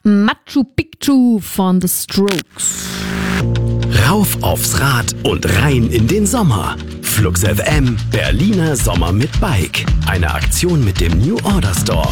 Machu Picchu von The Strokes. Rauf aufs Rad und rein in den Sommer. Flux FM, Berliner Sommer mit Bike. Eine Aktion mit dem New Order Store.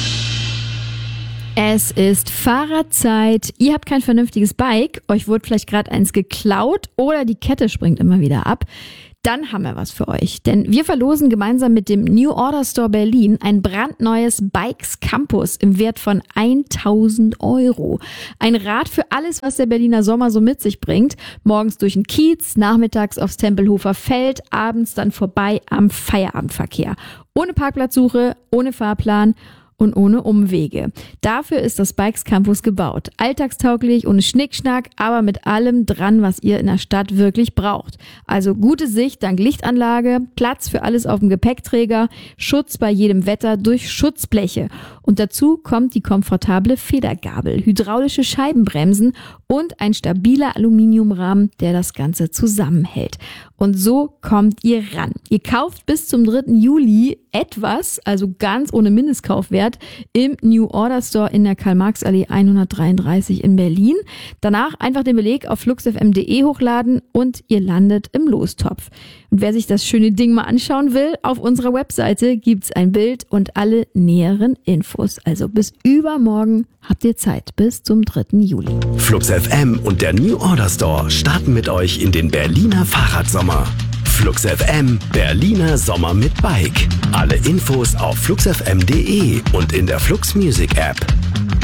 Es ist Fahrradzeit. Ihr habt kein vernünftiges Bike. Euch wurde vielleicht gerade eins geklaut oder die Kette springt immer wieder ab. Dann haben wir was für euch. Denn wir verlosen gemeinsam mit dem New Order Store Berlin ein brandneues Bikes Campus im Wert von 1.000 €. Ein Rad für alles, was der Berliner Sommer so mit sich bringt. Morgens durch den Kiez, nachmittags aufs Tempelhofer Feld, abends dann vorbei am Feierabendverkehr. Ohne Parkplatzsuche, ohne Fahrplan und ohne Umwege. Dafür ist das Bikes Campus gebaut. Alltagstauglich, ohne Schnickschnack, aber mit allem dran, was ihr in der Stadt wirklich braucht. Also gute Sicht dank Lichtanlage, Platz für alles auf dem Gepäckträger, Schutz bei jedem Wetter durch Schutzbleche. Und dazu kommt die komfortable Federgabel, hydraulische Scheibenbremsen und ein stabiler Aluminiumrahmen, der das Ganze zusammenhält. Und so kommt ihr ran. Ihr kauft bis zum 3. Juli etwas, also ganz ohne Mindestkaufwert, im New Order Store in der Karl-Marx-Allee 133 in Berlin. Danach einfach den Beleg auf fluxfm.de hochladen und ihr landet im Lostopf. Und wer sich das schöne Ding mal anschauen will, auf unserer Webseite gibt's ein Bild und alle näheren Infos. Also bis übermorgen habt ihr Zeit, bis zum 3. Juli. Flux FM und der New Order Store starten mit euch in den Berliner Fahrradsommer. Flux FM, Berliner Sommer mit Bike. Alle Infos auf fluxfm.de und in der Flux Music App.